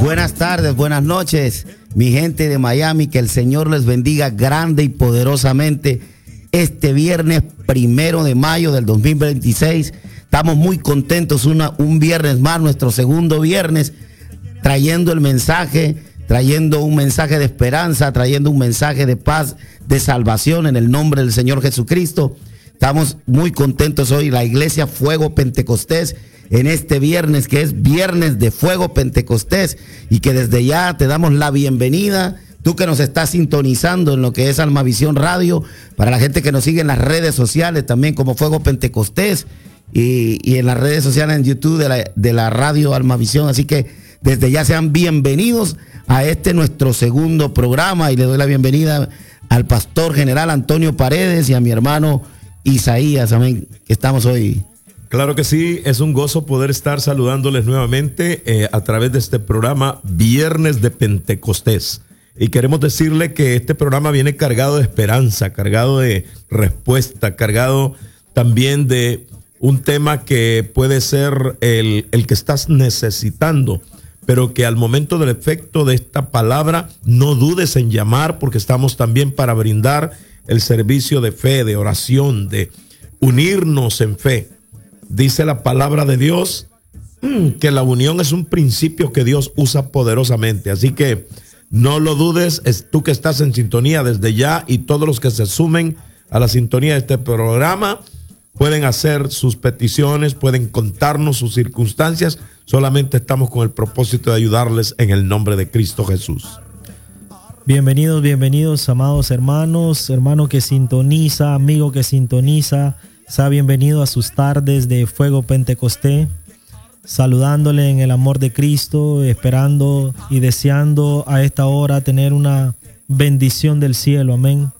Buenas tardes, buenas noches, mi gente de Miami, que el Señor les bendiga grande y poderosamente este viernes 1 de mayo del 2026. Estamos muy contentos, un viernes más, nuestro segundo viernes, trayendo el mensaje, trayendo un mensaje de esperanza, trayendo un mensaje de paz, de salvación en el nombre del Señor Jesucristo. Estamos muy contentos hoy, la Iglesia Fuego Pentecostés, en este viernes que es Viernes de Fuego Pentecostés, y que desde ya te damos la bienvenida, tú que nos estás sintonizando en lo que es Almavisión Radio, para la gente que nos sigue en las redes sociales también como Fuego Pentecostés, y en las redes sociales en YouTube de la radio Almavisión. Así que desde ya sean bienvenidos a este nuestro segundo programa, y le doy la bienvenida al pastor general Antonio Paredes y a mi hermano Isaías, amén, que estamos hoy. Claro que sí, es un gozo poder estar saludándoles nuevamente a través de este programa Viernes de Pentecostés. Y queremos decirle que este programa viene cargado de esperanza, cargado de respuesta, cargado también de un tema que puede ser el que estás necesitando, pero que al momento del efecto de esta palabra no dudes en llamar, porque estamos también para brindar el servicio de fe, de oración, de unirnos en fe. Dice la palabra de Dios que la unión es un principio que Dios usa poderosamente. Así que no lo dudes, es tú que estás en sintonía desde ya, y todos los que se sumen a la sintonía de este programa pueden hacer sus peticiones, pueden contarnos sus circunstancias. Solamente estamos con el propósito de ayudarles en el nombre de Cristo Jesús. Bienvenidos, amados hermanos, hermano que sintoniza, amigo que sintoniza. Sea bienvenido a sus tardes de Fuego Pentecostés, saludándole en el amor de Cristo, esperando y deseando a esta hora tener una bendición del cielo, amén.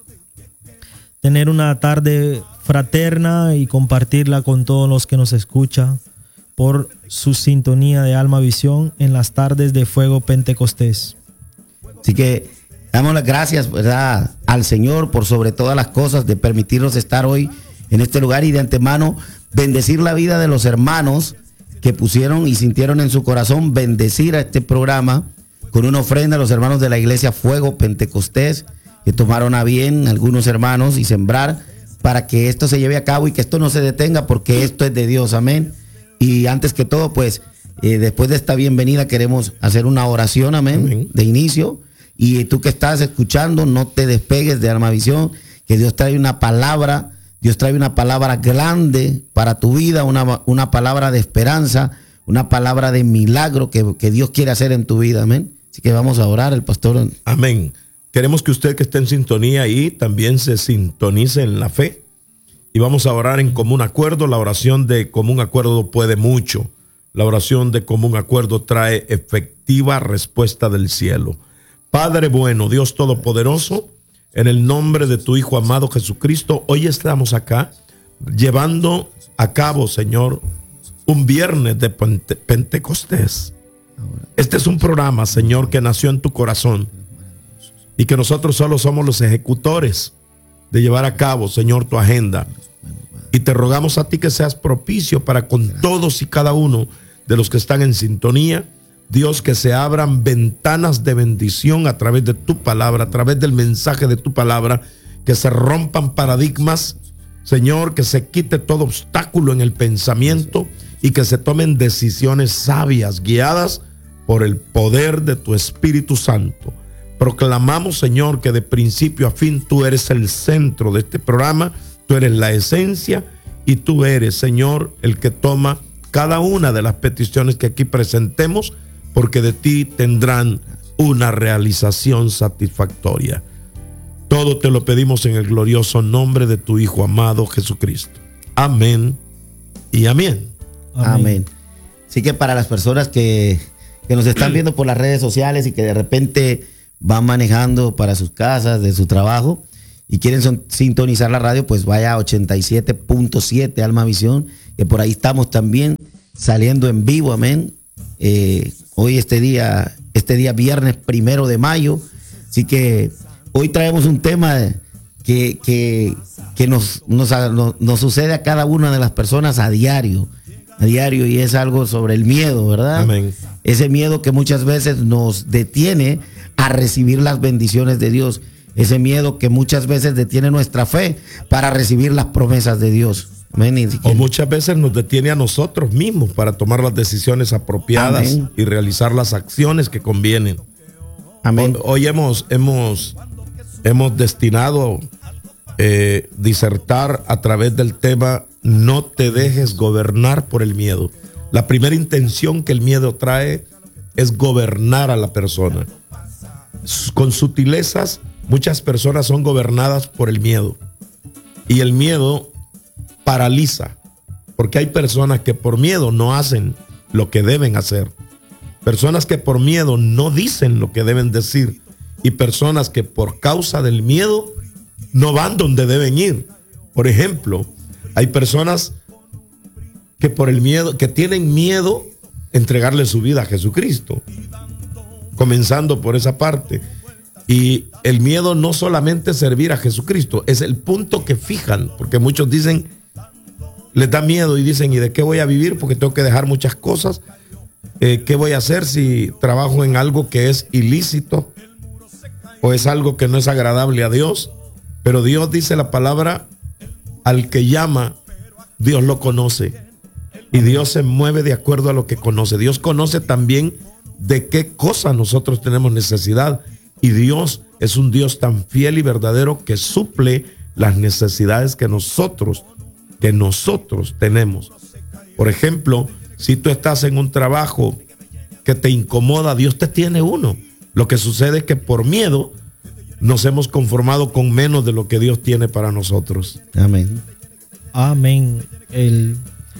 Tener una tarde fraterna y compartirla con todos los que nos escuchan por su sintonía de Almavisión en las tardes de Fuego Pentecostés. Así que damos las gracias, ¿verdad?, al Señor por sobre todas las cosas de permitirnos estar hoy en este lugar, y de antemano bendecir la vida de los hermanos que pusieron y sintieron en su corazón bendecir a este programa con una ofrenda a los hermanos de la Iglesia Fuego Pentecostés, que tomaron a bien algunos hermanos y sembrar para que esto se lleve a cabo y que esto no se detenga, porque esto es de Dios, amén. Y antes que todo, pues, después de esta bienvenida queremos hacer una oración, amén, de inicio. Y tú que estás escuchando, no te despegues de Almavisión, que Dios trae una palabra. Dios trae una palabra grande para tu vida, una palabra de esperanza, una palabra de milagro que Dios quiere hacer en tu vida, amén. Así que vamos a orar, el pastor. Amén. Queremos que usted que esté en sintonía ahí también se sintonice en la fe, y vamos a orar en común acuerdo. La oración de común acuerdo puede mucho. La oración de común acuerdo trae efectiva respuesta del cielo. Padre bueno, Dios todopoderoso, en el nombre de tu Hijo amado Jesucristo, hoy estamos acá llevando a cabo, Señor, un viernes de Pentecostés. Este es un programa, Señor, que nació en tu corazón, y que nosotros solo somos los ejecutores de llevar a cabo, Señor, tu agenda. Y te rogamos a ti que seas propicio para con todos y cada uno de los que están en sintonía. Dios, que se abran ventanas de bendición a través de tu palabra, a través del mensaje de tu palabra, que se rompan paradigmas, Señor, que se quite todo obstáculo en el pensamiento y que se tomen decisiones sabias, guiadas por el poder de tu Espíritu Santo. Proclamamos, Señor, que de principio a fin tú eres el centro de este programa, tú eres la esencia, y tú eres, Señor, el que toma cada una de las peticiones que aquí presentemos, porque de ti tendrán una realización satisfactoria. Todo te lo pedimos en el glorioso nombre de tu Hijo amado Jesucristo. Amén y amén. Amén. Así que para las personas que nos están viendo por las redes sociales y que de repente van manejando para sus casas, de su trabajo, y quieren sintonizar la radio, pues vaya a 87.7 Almavisión, que por ahí estamos también saliendo en vivo, amén. Hoy este día viernes 1 de mayo, así que hoy traemos un tema que nos sucede a cada una de las personas a diario, y es algo sobre el miedo, ¿verdad? Amén. Ese miedo que muchas veces nos detiene a recibir las bendiciones de Dios. Ese miedo que muchas veces detiene nuestra fe para recibir las promesas de Dios. Amén. O muchas veces nos detiene a nosotros mismos para tomar las decisiones apropiadas. Amén. Y realizar las acciones que convienen. Amén. Hoy hemos destinado disertar a través del tema no te dejes gobernar por el miedo. La primera intención que el miedo trae es gobernar a la persona. Con sutilezas, muchas personas son gobernadas por el miedo. Y el miedo paraliza, porque hay personas que por miedo no hacen lo que deben hacer. Personas que por miedo no dicen lo que deben decir. Y personas que por causa del miedo no van donde deben ir. Por ejemplo, hay personas que por el miedo, que tienen miedo entregarle su vida a Jesucristo. Comenzando por esa parte. Y el miedo no solamente es servir a Jesucristo, es el punto que fijan, porque muchos dicen, les da miedo y dicen, ¿y de qué voy a vivir? Porque tengo que dejar muchas cosas. ¿Qué voy a hacer si trabajo en algo que es ilícito o es algo que no es agradable a Dios? Pero Dios dice la palabra, al que llama, Dios lo conoce. Y Dios se mueve de acuerdo a lo que conoce. Dios conoce también de qué cosa nosotros tenemos necesidad. Y Dios es un Dios tan fiel y verdadero que suple las necesidades que nosotros tenemos. Por ejemplo, si tú estás en un trabajo que te incomoda, Dios te tiene uno. Lo que sucede es que por miedo nos hemos conformado con menos de lo que Dios tiene para nosotros. Amén. Amén. El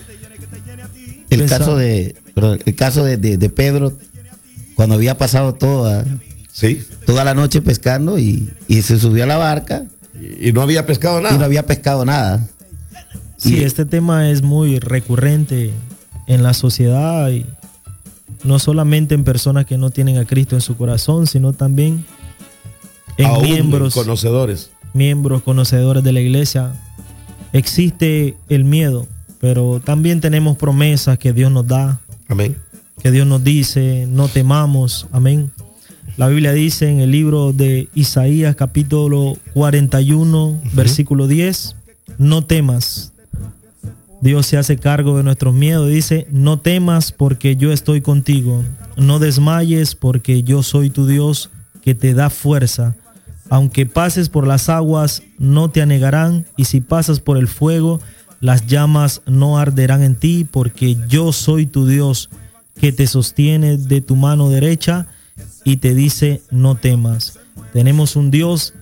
caso de Pedro, cuando había pasado toda la noche pescando y se subió a la barca. Y no había pescado nada. Y no había pescado nada. Sí, este tema es muy recurrente en la sociedad, y no solamente en personas que no tienen a Cristo en su corazón, sino también en miembros conocedores de la iglesia. Existe el miedo, pero también tenemos promesas que Dios nos da. Amén. Que Dios nos dice, no temamos. Amén. La Biblia dice en el libro de Isaías, capítulo 41, versículo 10, no temas. Dios se hace cargo de nuestros miedos. Dice, no temas porque yo estoy contigo. No desmayes porque yo soy tu Dios que te da fuerza. Aunque pases por las aguas, no te anegarán. Y si pasas por el fuego, las llamas no arderán en ti, porque yo soy tu Dios que te sostiene de tu mano derecha y te dice, no temas. Tenemos un Dios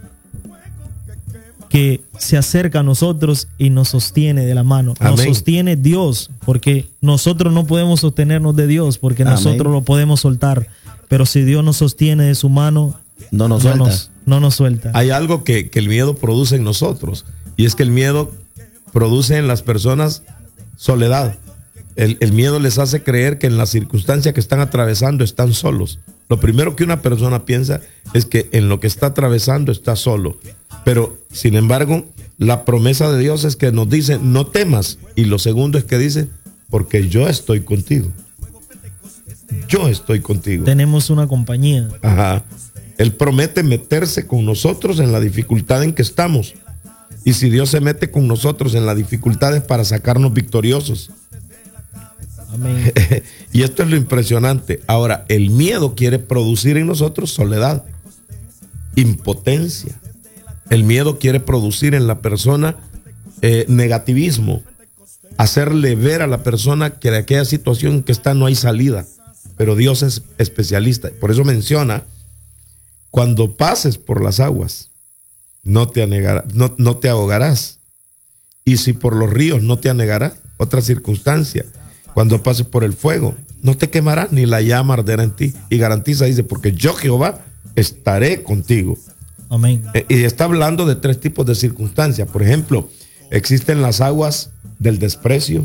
que se acerca a nosotros y nos sostiene de la mano. Amén. Nos sostiene Dios, porque nosotros no podemos sostenernos de Dios, porque Amén. Nosotros lo podemos soltar. Pero si Dios nos sostiene de su mano, no nos suelta. Hay algo que el miedo produce en nosotros, y es que el miedo produce en las personas soledad. El miedo les hace creer que en las circunstancias que están atravesando están solos. Lo primero que una persona piensa es que en lo que está atravesando está solo. Pero, sin embargo, la promesa de Dios es que nos dice, no temas. Y lo segundo es que dice, porque yo estoy contigo. Yo estoy contigo. Tenemos una compañía. Ajá. Él promete meterse con nosotros en la dificultad en que estamos. Y si Dios se mete con nosotros en las dificultades para sacarnos victoriosos. Amén. Y esto es lo impresionante. Ahora, el miedo quiere producir en nosotros soledad, impotencia. El miedo quiere producir en la persona negativismo, hacerle ver a la persona que de aquella situación en que está no hay salida. Pero Dios es especialista. Por eso menciona, cuando pases por las aguas, no te ahogarás. Y si por los ríos no te anegarás, otra circunstancia. Cuando pases por el fuego, no te quemarás, ni la llama arderá en ti. Y garantiza, dice, porque yo, Jehová, estaré contigo. Amén. Y está hablando de 3 tipos de circunstancias. Por ejemplo, existen las aguas del desprecio,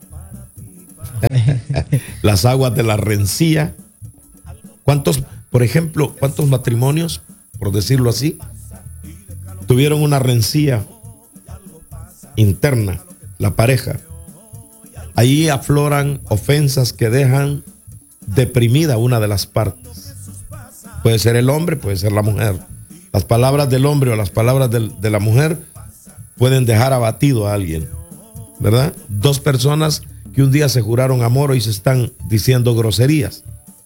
las aguas de la rencilla. ¿Cuántos matrimonios, por decirlo así, tuvieron una rencilla interna, la pareja? Ahí afloran ofensas que dejan deprimida una de las partes. Puede ser el hombre, puede ser la mujer. Las palabras del hombre o las palabras de la mujer pueden dejar abatido a alguien, ¿verdad? Dos personas que un día se juraron amor y se están diciendo groserías.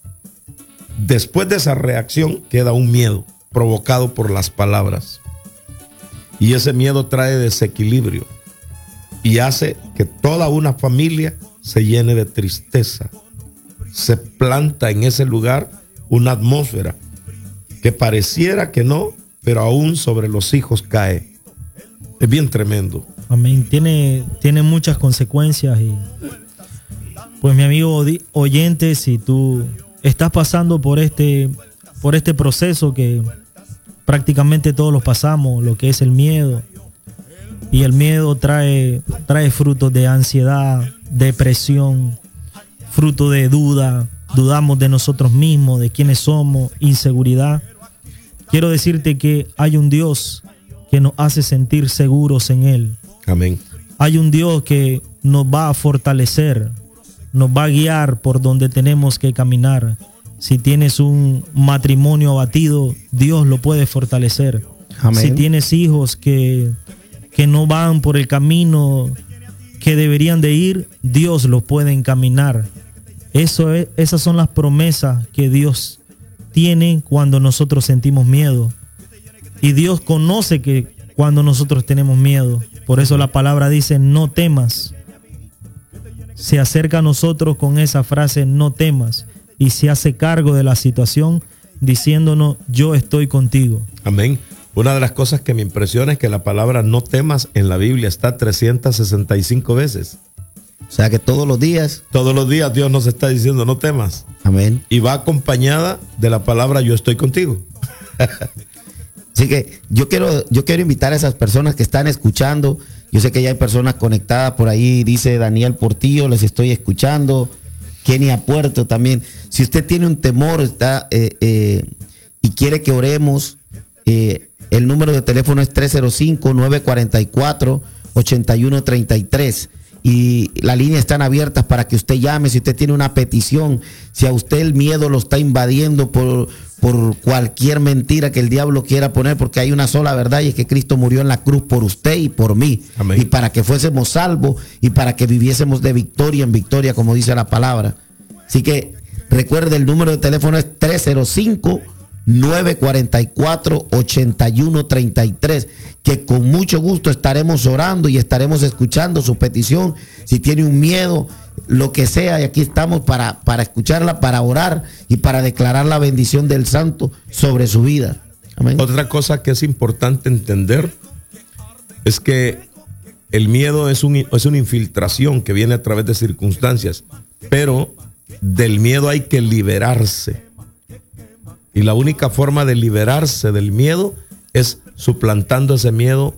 Después de esa reacción queda un miedo provocado por las palabras. Y ese miedo trae desequilibrio y hace que toda una familia se llene de tristeza. Se planta en ese lugar una atmósfera que pareciera que no, pero aún sobre los hijos cae. Es bien tremendo. Amén. Tiene muchas consecuencias. Y pues, mi amigo oyente, si tú estás pasando por este proceso que prácticamente todos los pasamos, lo que es el miedo, y el miedo trae frutos de ansiedad, depresión, fruto de duda, dudamos de nosotros mismos, de quiénes somos, inseguridad. Quiero decirte que hay un Dios que nos hace sentir seguros en Él. Amén. Hay un Dios que nos va a fortalecer, nos va a guiar por donde tenemos que caminar. Si tienes un matrimonio abatido, Dios lo puede fortalecer. Amén. Si tienes hijos que no van por el camino que deberían de ir, Dios los puede encaminar. Esas son las promesas que Dios tiene cuando nosotros sentimos miedo. Y Dios conoce que cuando nosotros tenemos miedo. Por eso la palabra dice, no temas. Se acerca a nosotros con esa frase, no temas. Y se hace cargo de la situación diciéndonos, yo estoy contigo. Amén. Una de las cosas que me impresiona es que la palabra no temas en la Biblia está 365 veces. O sea que todos los días Dios nos está diciendo no temas. Amén. Y va acompañada de la palabra yo estoy contigo. Así que yo quiero invitar a esas personas que están escuchando. Yo sé que ya hay personas conectadas por ahí. Dice Daniel Portillo, les estoy escuchando. Kenia Puerto también. Si usted tiene un temor y quiere que oremos, el número de teléfono es 305-944-8133. Y las líneas están abiertas para que usted llame si usted tiene una petición, si a usted el miedo lo está invadiendo por cualquier mentira que el diablo quiera poner, porque hay una sola verdad y es que Cristo murió en la cruz por usted y por mí. Amén. Y para que fuésemos salvos y para que viviésemos de victoria en victoria, como dice la palabra. Así que recuerde, el número de teléfono es 305-944-8133, que con mucho gusto estaremos orando y estaremos escuchando su petición. Si tiene un miedo, lo que sea, y aquí estamos para escucharla, para orar y para declarar la bendición del Santo sobre su vida. Amén. Otra cosa que es importante entender es que el miedo es una infiltración que viene a través de circunstancias, pero del miedo hay que liberarse. Y la única forma de liberarse del miedo es suplantando ese miedo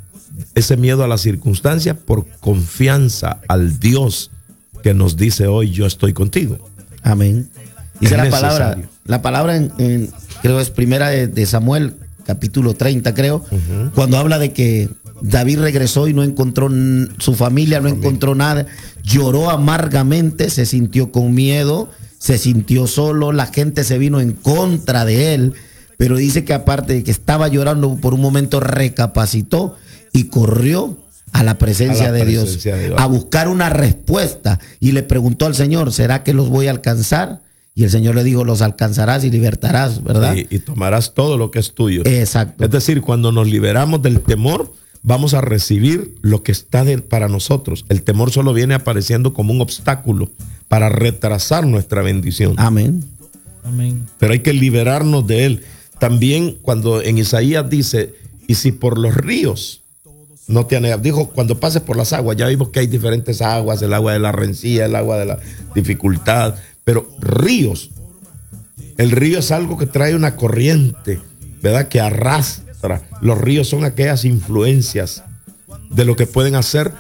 a la circunstancia por confianza al Dios que nos dice hoy, yo estoy contigo. Amén. Dice Es la palabra en creo es primera de Samuel, capítulo 30, creo, cuando habla de que David regresó y no encontró su familia, no encontró nada, lloró amargamente, se sintió con miedo, se sintió solo, la gente se vino en contra de él, pero dice que aparte de que estaba llorando, por un momento recapacitó y corrió a la presencia de Dios, a buscar una respuesta, y le preguntó al Señor, ¿será que los voy a alcanzar? Y el Señor le dijo, los alcanzarás y libertarás, ¿verdad? Y tomarás todo lo que es tuyo. Exacto. Es decir, cuando nos liberamos del temor, vamos a recibir lo que está para nosotros. El temor solo viene apareciendo como un obstáculo para retrasar nuestra bendición. Amén. Amén. Pero hay que liberarnos de él. También cuando en Isaías dice, y si por los ríos no te anegas, dijo, cuando pases por las aguas, ya vimos que hay diferentes aguas, el agua de la rencilla, el agua de la dificultad, pero ríos, el río es algo que trae una corriente, ¿verdad? Que arrastra. Los ríos son aquellas influencias de lo que pueden hacer,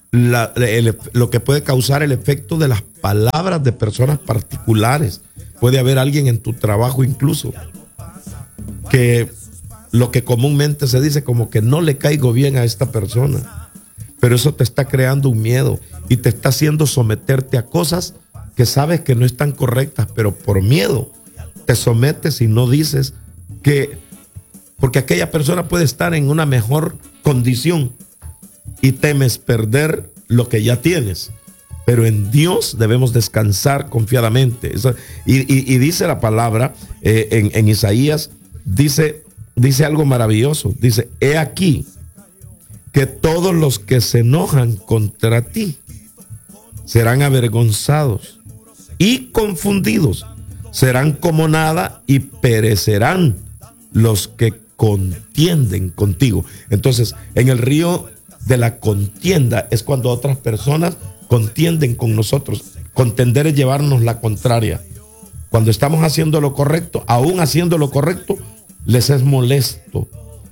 lo que puede causar el efecto de las palabras de personas particulares. Puede haber alguien en tu trabajo incluso que lo que comúnmente se dice como que no le caigo bien a esta persona, pero eso te está creando un miedo y te está haciendo someterte a cosas que sabes que no están correctas, pero por miedo te sometes y no dices que, porque aquella persona puede estar en una mejor condición y temes perder lo que ya tienes. Pero en Dios debemos descansar confiadamente. Y dice la palabra en Isaías, dice algo maravilloso. Dice, he aquí que todos los que se enojan contra ti serán avergonzados y confundidos. Serán como nada y perecerán los que contienden contigo. Entonces, en el río de la contienda es cuando otras personas contienden con nosotros. Contender es llevarnos la contraria. Cuando estamos haciendo lo correcto, aún haciendo lo correcto, les es molesto.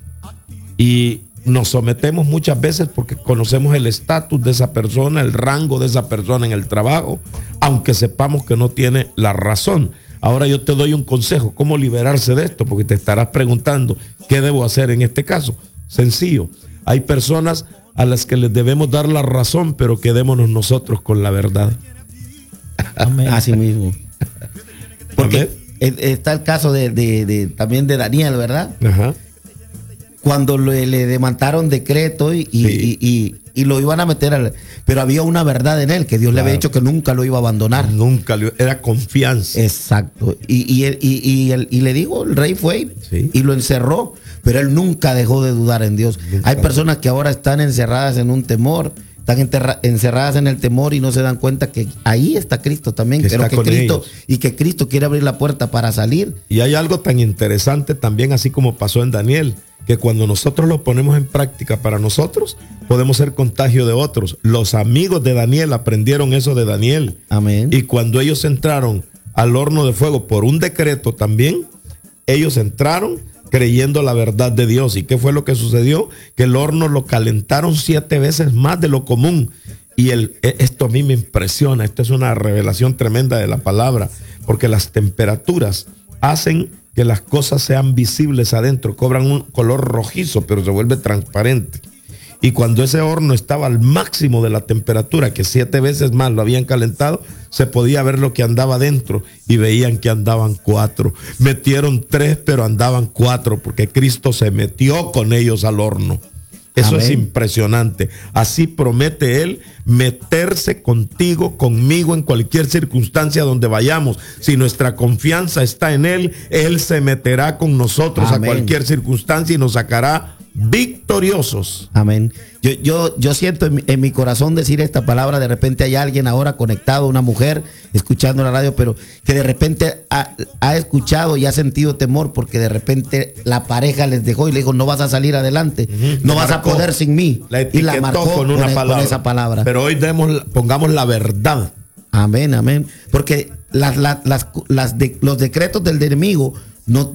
Y nos sometemos muchas veces porque conocemos el estatus de esa persona, el rango de esa persona en el trabajo, aunque sepamos que no tiene la razón. Ahora yo te doy un consejo, cómo liberarse de esto, porque te estarás preguntando, ¿qué debo hacer en este caso? Sencillo, hay personas a las que les debemos dar la razón, pero quedémonos nosotros con la verdad. Amén. Así mismo. Porque Amén. está el caso también de Daniel, ¿verdad? Ajá. Cuando le demandaron decreto y lo iban a meter, pero había una verdad en él, que Dios le había dicho que nunca lo iba a abandonar. Nunca, era confianza. Exacto. Y le dijo, el rey fue y lo encerró, pero él nunca dejó de dudar en Dios. Hay personas que ahora están encerradas en un temor, están encerradas en el temor y no se dan cuenta que ahí está Cristo también, que Cristo quiere abrir la puerta para salir. Y hay algo tan interesante también, así como pasó en Daniel, que cuando nosotros lo ponemos en práctica para nosotros, podemos ser contagio de otros. Los amigos de Daniel aprendieron eso de Daniel. Amén. Y cuando ellos entraron al horno de fuego por un decreto también, ellos entraron creyendo la verdad de Dios. ¿Y qué fue lo que sucedió? Que el horno lo calentaron 7 veces más de lo común. Y esto a mí me impresiona. Esto es una revelación tremenda de la palabra, porque las temperaturas hacen que las cosas sean visibles adentro, cobran un color rojizo, pero se vuelve transparente. Y cuando ese horno estaba al máximo de la temperatura, que 7 veces más lo habían calentado, se podía ver lo que andaba adentro y veían que andaban 4. Metieron 3, pero andaban 4, porque Cristo se metió con ellos al horno. Eso es impresionante. Así promete Él meterse contigo, conmigo, en cualquier circunstancia donde vayamos. Si nuestra confianza está en Él, Él se meterá con nosotros a cualquier circunstancia y nos sacará victoriosos. Amén. Yo siento en mi corazón decir esta palabra. De repente hay alguien ahora conectado, una mujer escuchando la radio, pero que de repente ha escuchado y ha sentido temor porque de repente la pareja les dejó y le dijo, no vas a salir adelante, no vas a poder sin mí. Y la marcó con esa palabra. Pero hoy pongamos la verdad. Amén, amén. Porque los decretos del enemigo no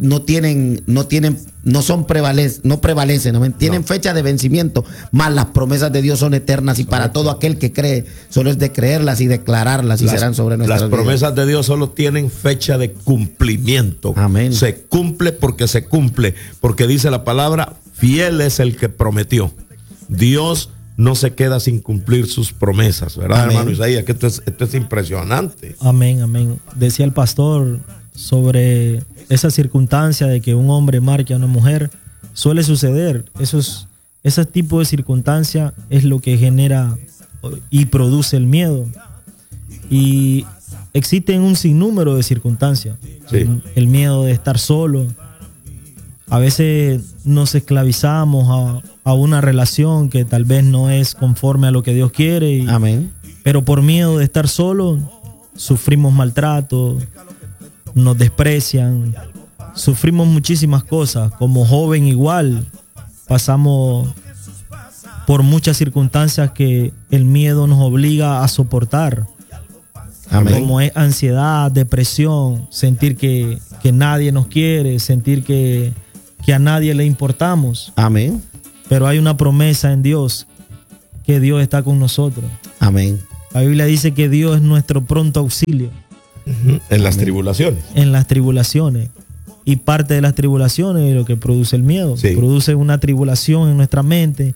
prevalecen, ¿no? Tienen fecha de vencimiento, mas las promesas de Dios son eternas y para todo aquel que cree, solo es de creerlas y declararlas y serán sobre nuestras vidas. Las promesas de Dios solo tienen fecha de cumplimiento. Amén. Se cumple, porque dice la palabra, fiel es el que prometió. Dios no se queda sin cumplir sus promesas, ¿verdad, amén, hermano Isaías? Que esto es impresionante. Amén, amén. Decía el pastor sobre esa circunstancia de que un hombre marque a una mujer. Suele suceder. Ese tipo de circunstancia es lo que genera y produce el miedo. Y existen un sinnúmero de circunstancias. Sí. El miedo de estar solo. A veces nos esclavizamos a una relación que tal vez no es conforme a lo que Dios quiere. Amén. Pero por miedo de estar solo, sufrimos maltrato, nos desprecian, sufrimos muchísimas cosas. Como joven igual, pasamos por muchas circunstancias que el miedo nos obliga a soportar. Amén. Como es ansiedad, depresión, sentir que nadie nos quiere, sentir que a nadie le importamos. Amén. Pero hay una promesa en Dios, que Dios está con nosotros. Amén. La Biblia dice que Dios es nuestro pronto auxilio. En las tribulaciones. En las tribulaciones. Y parte de las tribulaciones es lo que produce el miedo. Sí. Produce una tribulación en nuestra mente,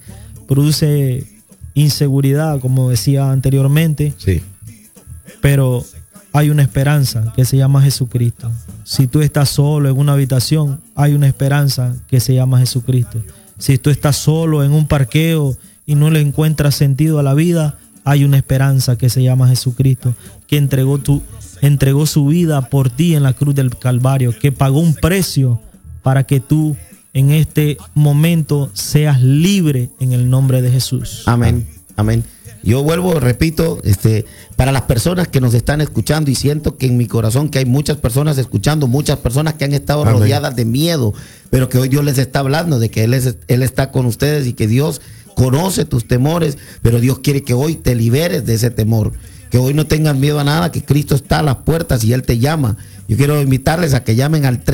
produce inseguridad, como decía anteriormente. Sí. Pero hay una esperanza que se llama Jesucristo. Si tú estás solo en una habitación, hay una esperanza que se llama Jesucristo. Si tú estás solo en un parqueo y no le encuentras sentido a la vida, hay una esperanza que se llama Jesucristo, que entregó su vida por ti en la cruz del Calvario, que pagó un precio para que tú en este momento seas libre en el nombre de Jesús. Amén, amén. Yo vuelvo, repito, para las personas que nos están escuchando, y siento que en mi corazón que hay muchas personas escuchando, muchas personas que han estado Amén. rodeadas de miedo, pero que hoy Dios les está hablando de que Él está con ustedes y que Dios conoce tus temores, pero Dios quiere que hoy te liberes de ese temor, que hoy no tengas miedo a nada, que Cristo está a las puertas y Él te llama. Yo quiero invitarles a que llamen al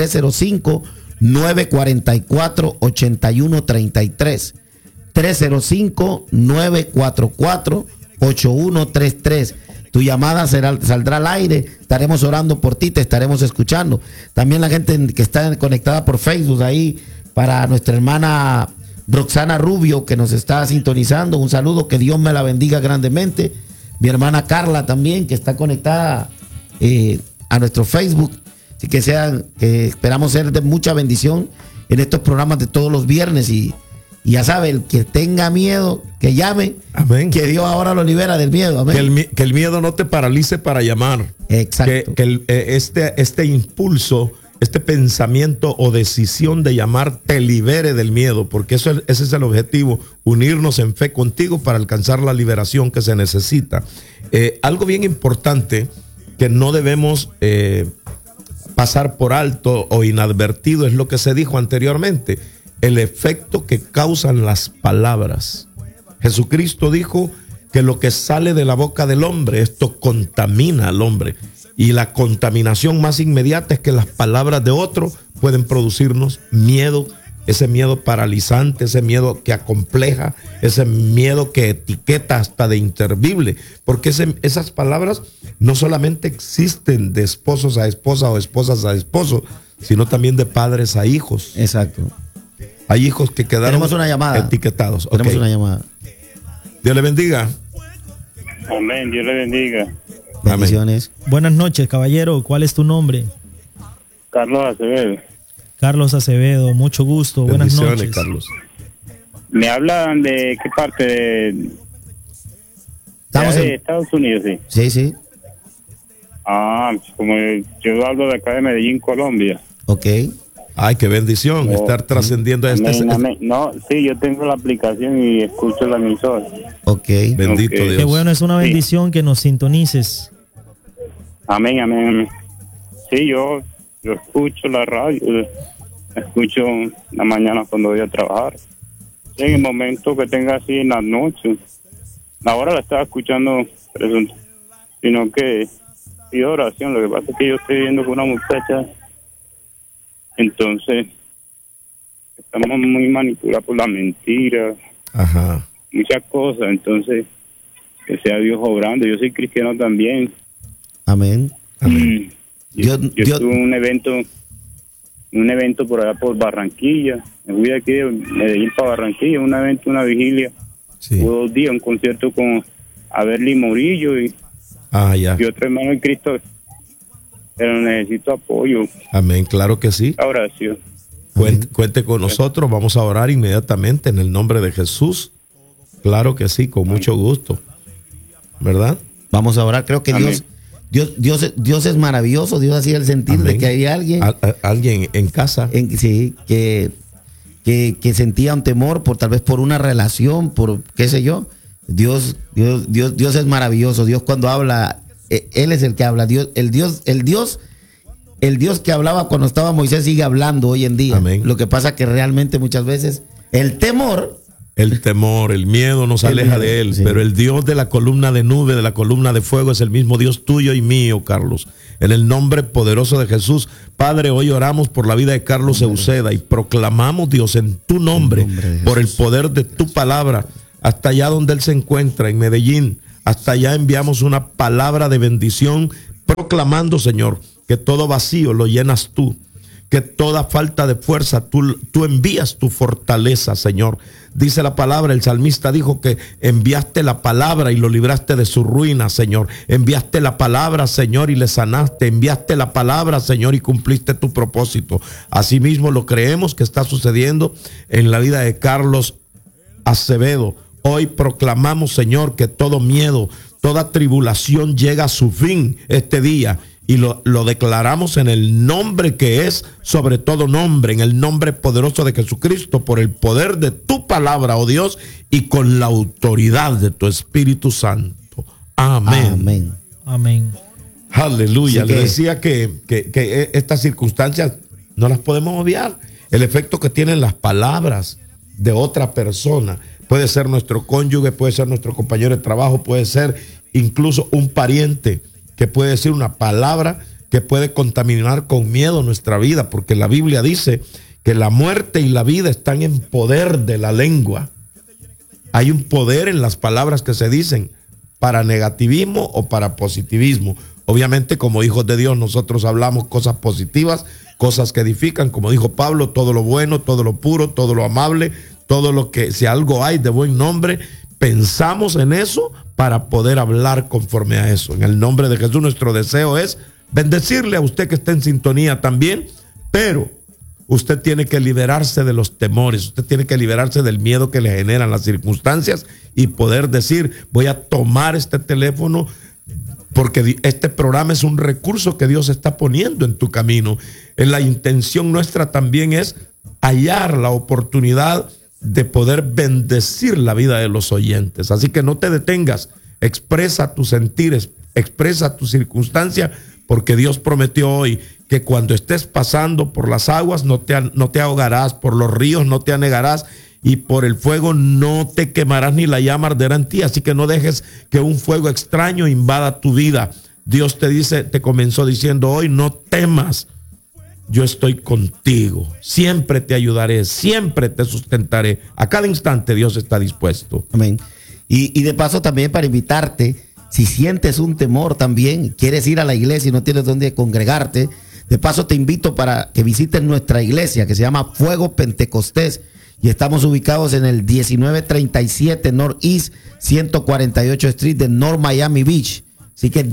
305-944-8133. 305-944-8133. Tu llamada saldrá al aire, estaremos orando por ti, te estaremos escuchando. También la gente que está conectada por Facebook ahí, para nuestra hermana Roxana Rubio, que nos está sintonizando, un saludo, que Dios me la bendiga grandemente. Mi hermana Carla también, que está conectada a nuestro Facebook. Así que esperamos ser de mucha bendición en estos programas de todos los viernes. Y ya sabe, el que tenga miedo, que llame. Amén. Que Dios ahora lo libera del miedo. Amén. Que el miedo no te paralice para llamar. Exacto. Que este impulso, este pensamiento o decisión de llamar te libere del miedo, porque ese es el objetivo, unirnos en fe contigo para alcanzar la liberación que se necesita. Algo bien importante que no debemos pasar por alto o inadvertido es lo que se dijo anteriormente, el efecto que causan las palabras. Jesucristo dijo que lo que sale de la boca del hombre, esto contamina al hombre. Y la contaminación más inmediata es que las palabras de otro pueden producirnos miedo, ese miedo paralizante, ese miedo que acompleja, ese miedo que etiqueta hasta de inservible, porque esas palabras no solamente existen de esposos a esposa o esposas a esposo, sino también de padres a hijos. Exacto. Hay hijos que quedaron Tenemos una llamada. etiquetados. Tenemos Okay. una llamada. Dios le bendiga. Amén, Dios le bendiga. Bendiciones. Buenas noches, caballero. ¿Cuál es tu nombre? Carlos Acevedo. Carlos Acevedo, mucho gusto. Buenas Bendiciones, noches. Carlos. ¿Me hablan de qué parte de Estamos de en... Estados Unidos? Sí. Sí, sí. Como yo hablo de acá de Medellín, Colombia. Ok. Ay, qué bendición No, estar trascendiendo Amén, este. amén. No, sí, yo tengo la aplicación y escucho la emisora. Ok. Bendito Ok. Dios. Qué bueno, es una bendición que nos sintonices. Amén, amén, amén. Sí, yo escucho la radio, escucho en la mañana cuando voy a trabajar. Sí, en el momento que tenga así en la noche. Ahora la estaba escuchando, sino que pido oración. Lo que pasa es que yo estoy viendo con una muchacha, entonces estamos muy manipulados por la mentira, Ajá. muchas cosas. Entonces, que sea Dios obrando. Yo soy cristiano también. Amén. Yo Dios- tuve un evento por allá por Barranquilla. Me fui de aquí de Medellín para Barranquilla, un evento, una vigilia. Sí. Hubo 2 días, un concierto con Aberly Morillo y Ya. otro hermano en Cristo. Pero necesito apoyo, Amén. Claro que sí. oración. Cuente con nosotros. Vamos a orar inmediatamente en el nombre de Jesús. Claro que sí, con mucho gusto. ¿Verdad? Vamos a orar. Creo que Amén. Dios es maravilloso. Dios hacía el sentir de Amén. que hay alguien Alguien en casa. sí, que sentía un temor tal vez por una relación, por qué sé yo. Dios es maravilloso. Dios cuando habla, Él es el que habla. El Dios que hablaba cuando estaba Moisés sigue hablando hoy en día. Amén. Lo que pasa que realmente muchas veces el temor, El temor, el miedo nos El aleja miedo, de Él, sí. pero el Dios de la columna de nube, de la columna de fuego, es el mismo Dios tuyo y mío, Carlos. En el nombre poderoso de Jesús, Padre, hoy oramos por la vida de Carlos Euceda y proclamamos, Dios, en tu nombre, En nombre de por el Jesús. poder de tu palabra, hasta allá donde Él se encuentra, en Medellín, hasta allá enviamos una palabra de bendición, proclamando, Señor, que todo vacío lo llenas tú. que toda falta de fuerza, tú envías tu fortaleza, Señor. Dice la palabra, el salmista dijo que enviaste la palabra y lo libraste de su ruina, Señor. Enviaste la palabra, Señor, y le sanaste. Enviaste la palabra, Señor, y cumpliste tu propósito. Asimismo lo creemos que está sucediendo en la vida de Carlos Acevedo. Hoy proclamamos, Señor, que todo miedo, toda tribulación llega a su fin este día. Y lo declaramos en el nombre que es sobre todo nombre, en el nombre poderoso de Jesucristo, por el poder de tu palabra, oh Dios, y con la autoridad de tu Espíritu Santo. Amén. Amén. Amén. Aleluya. Así Le que- decía que estas circunstancias no las podemos obviar. El efecto que tienen las palabras de otra persona. Puede ser nuestro cónyuge, puede ser nuestro compañero de trabajo, puede ser incluso un pariente que puede decir una palabra que puede contaminar con miedo nuestra vida, porque la Biblia dice que la muerte y la vida están en poder de la lengua. Hay un poder en las palabras que se dicen para negativismo o para positivismo. Obviamente, como hijos de Dios, nosotros hablamos cosas positivas, cosas que edifican, como dijo Pablo, todo lo bueno, todo lo puro, todo lo amable, todo lo que, si algo hay de buen nombre, pensamos en eso para poder hablar conforme a eso. En el nombre de Jesús, nuestro deseo es bendecirle a usted que está en sintonía también, pero usted tiene que liberarse de los temores, usted tiene que liberarse del miedo que le generan las circunstancias y poder decir, voy a tomar este teléfono porque este programa es un recurso que Dios está poniendo en tu camino. La intención nuestra también es hallar la oportunidad de poder bendecir la vida de los oyentes. Así que no te detengas, expresa tus sentires, expresa tu circunstancia, porque Dios prometió hoy que cuando estés pasando por las aguas no te ahogarás, por los ríos no te anegarás, y por el fuego no te quemarás ni la llama arderá en ti. Así que no dejes que un fuego extraño invada tu vida. Dios te dice, te comenzó diciendo hoy, no temas. Yo estoy contigo, siempre te ayudaré, siempre te sustentaré. A cada instante Dios está dispuesto. Amén. Y de paso también para invitarte, si sientes un temor también, quieres ir a la iglesia y no tienes dónde congregarte, de paso te invito para que visites nuestra iglesia que se llama Fuego Pentecostés y estamos ubicados en el 1937 Northeast 148 Street de North Miami Beach. Así que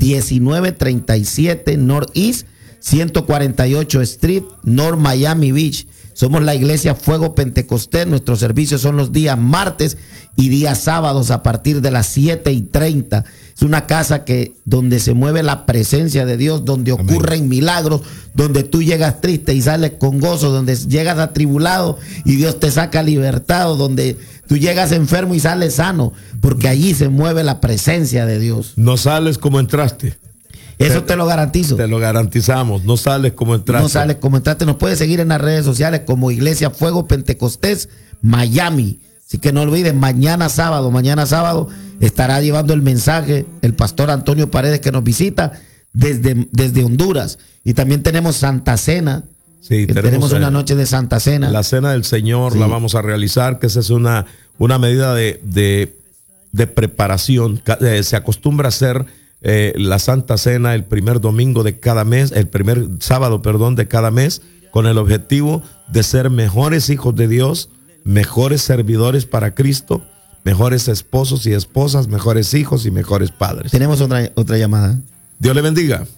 1937 Northeast 148 Street, North Miami Beach. Somos la iglesia Fuego Pentecostés. Nuestros servicios son los días martes y días sábados a partir de las 7:30. Es una casa donde se mueve la presencia de Dios, donde ocurren milagros, donde tú llegas triste y sales con gozo, donde llegas atribulado y Dios te saca libertado, donde tú llegas enfermo y sales sano, porque allí se mueve la presencia de Dios. No sales como entraste. Eso te lo garantizo. Te lo garantizamos. No sales como entraste. No sales como entraste. Nos puedes seguir en las redes sociales como Iglesia Fuego Pentecostés Miami. Así que no olvides, mañana sábado estará llevando el mensaje el pastor Antonio Paredes, que nos visita desde Honduras. Y también tenemos Santa Cena. Sí, tenemos una noche de Santa Cena. La Cena del Señor, sí, la vamos a realizar, que esa es una medida de preparación. Se acostumbra a hacer la Santa Cena el primer domingo de cada mes, el primer sábado, de cada mes, con el objetivo de ser mejores hijos de Dios, mejores servidores para Cristo, mejores esposos y esposas, mejores hijos y mejores padres. Tenemos otra llamada. Dios le bendiga.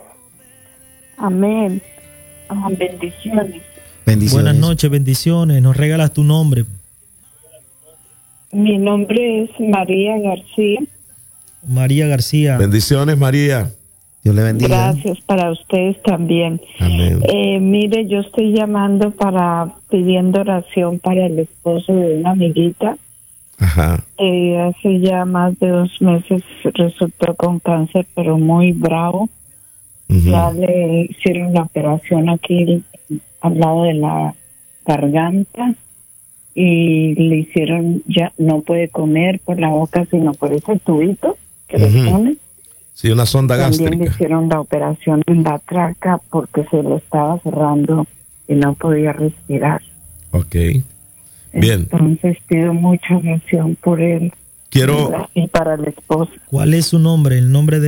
Amén. Bendiciones. Bendiciones. Buenas noches, bendiciones. Nos regalas tu nombre. Mi nombre es María García. María García. Bendiciones, María. Dios le bendiga. Gracias para ustedes también. Amén. Mire, yo estoy llamando pidiendo oración para el esposo de una amiguita. Ajá. Hace ya más de 2 meses resultó con cáncer, pero muy bravo. Uh-huh. Ya le hicieron la operación aquí al lado de la garganta y le hicieron, ya no puede comer por la boca, sino por ese tubito que le ponen. Sí, una sonda También gástrica. le hicieron la operación en la tráquea porque se le estaba cerrando y no podía respirar. Ok. Bien. Entonces pido mucha oración por él Quiero... y para el esposo. ¿Cuál es su nombre? El nombre de